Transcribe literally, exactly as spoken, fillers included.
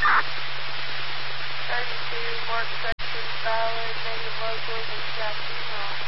thirty-two, mark section valid, negative locals, exact email.